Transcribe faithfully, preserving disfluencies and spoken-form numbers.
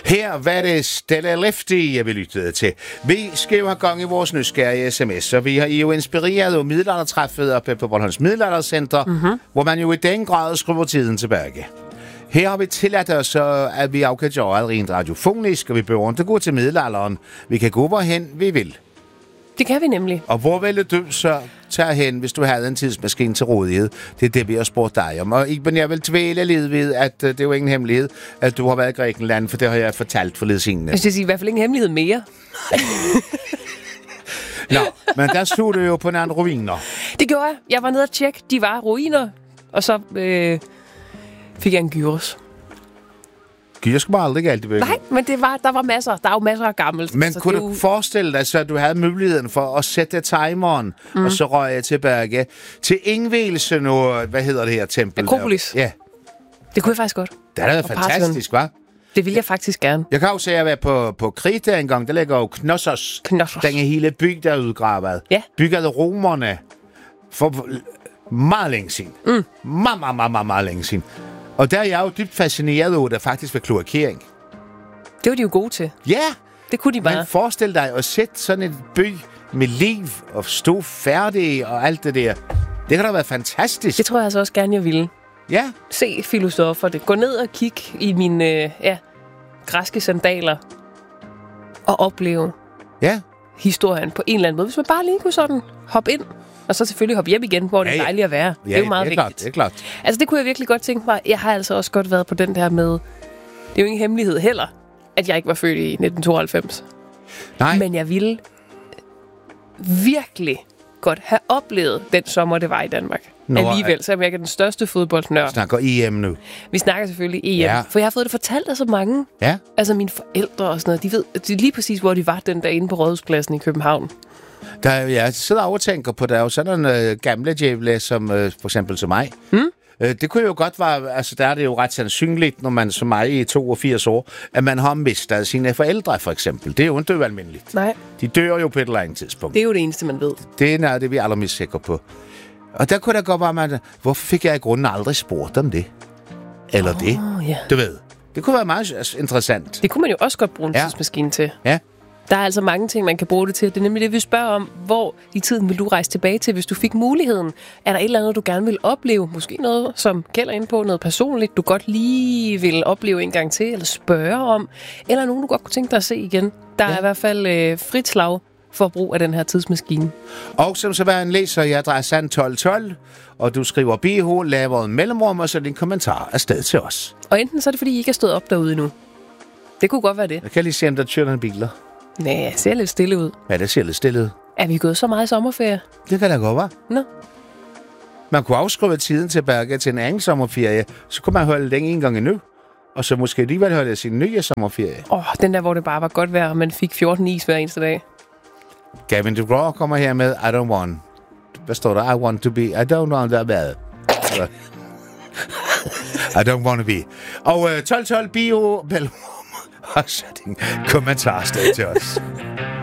Her var det Stella Lefty, jeg vil lytte til. Vi skal jo have gang i vores nysgerrige sms, så vi har jo inspireret af middelaldertræffet oppe på Bornholms Middelaldercenter, mm-hmm. hvor man jo i den grad skriver tiden tilbage. Her har vi tilladt os, at vi også kan gøre det rent radiofonisk, og vi behøver ikke gå til middelalderen. Vi kan gå hvorhen vi vil. Det kan vi nemlig. Og hvor ville du så tage hen, hvis du havde en tidsmaskine til rådighed? Det er det, vi har spurgt dig om. Og men jeg vil tvæle lidt ved, at det er jo ingen hemmelighed, at du har været i Grækenland, for det har jeg fortalt for lidt siden. Jeg skal sige, i hvert fald ingen hemmelighed mere. Nå, men der stod du jo på nogle ruiner. Det gjorde jeg. Jeg var nede og tjekke. De var ruiner. Og så øh, fik jeg en gyros. Gyros skal man aldrig altid bygge. Nej, men det var, der var masser. Der er jo masser af gammelt. Men kunne du jo... forestille dig, så at du havde muligheden for at sætte timeren, mm. og så røg jeg tilbage til indvielse nu, hvad hedder det her tempel? Akropolis. Ja. Det kunne jeg faktisk godt. Det er da fantastisk, hva'? Det vil jeg faktisk gerne. Jeg kan også se, at jeg var på, på Kreta engang. Der ligger jo Knossos. Knossos. Den hele by, der er udgravet. Ja. Byggede romerne for meget længe siden. Mm. Meget, meget, meget, meget, meget længe siden. Og der er jeg jo dybt fascineret over, at der faktisk var kloakering. Det var de jo gode til. Ja. Det kunne de bare. Men forestil dig at sætte sådan en by med liv og stå færdig og alt det der. Det kan da være fantastisk. Det tror jeg altså også gerne, jeg ville. Ja. Se filosofer det. Gå ned og kig i mine øh, ja, græske sandaler og opleve ja. historien på en eller anden måde. Hvis man bare lige kunne sådan hoppe ind, og så selvfølgelig hoppe hjem igen, hvor det er ja, ja. dejligt at være. Ja, det er jo meget det er vigtigt. Klart, det er klart. Altså det kunne jeg virkelig godt tænke mig. Jeg har altså også godt været på den der med, det er jo ingen hemmelighed heller, at jeg ikke var født i nitten tooghalvfems. Nej. Men jeg ville virkelig godt have oplevet den sommer, det var i Danmark. Nå, alligevel, så er jeg den største fodboldnørd. Vi snakker E M nu. Vi snakker selvfølgelig E M, ja. for jeg har fået det fortalt af så mange. Ja. Altså mine forældre og sådan noget, de ved de lige præcis, hvor de var den dag inde på Rådhuspladsen i København. Der, jeg sidder og tænker på, der er jo sådan nogle øh, gamle djævle, som øh, for eksempel som mig. Hmm? Øh, det kunne jo godt være, altså der er det jo ret sandsynligt, når man som mig i toogfirs år, at man har mistet sine forældre, for eksempel. Det er jo ikke almindeligt. Nej. De dør jo på et eller andet tidspunkt. Det er jo det eneste, man ved. Det er noget, det vi er allermest sikre på. Og der kunne der godt være, man, hvorfor fik jeg i grunden aldrig spurgt om det? Eller oh, det? Ja. Du ved. Det kunne være meget interessant. Det kunne man jo også godt bruge en ja. tidsmaskine til. Ja. Der er altså mange ting, man kan bruge det til. Det er nemlig det, vi spørger om. Hvor i tiden vil du rejse tilbage til, hvis du fik muligheden? Er der et eller andet, du gerne vil opleve? Måske noget, som gælder ind på noget personligt, du godt lige vil opleve en gang til, eller spørge om? Eller nogen, du godt kunne tænke dig at se igen? Der ja. er i hvert fald øh, frit slag for brug af den her tidsmaskine. Og som så var en læser i adressen tolv tolv, og du skriver B H, laver en mellemrum, og så din kommentar afsted til os. Og enten så er det, fordi I ikke er stået op derude endnu. Det kunne godt være det. Jeg kan lige se, om der kører nogle biler. Nej, ser lidt stille ud. Ja, det ser lidt stille ud. Er vi gået så meget i sommerferie? Det kan da godt være. Nå. Man kunne afskrive tiden tilbage til en anden sommerferie, så kunne man holde den en gang endnu. Og så måske alligevel holde sin nye sommerferie. Åh, oh, den der, hvor det bare var godt vejr, og man fik fjorten is hver eneste dag. Gavin DeGraw kommer her med I don't want. Hvad står der? I want to be. I don't want to be. I don't want to be. Og uh, tolv tolv bio. Og så din kommentar sted til os.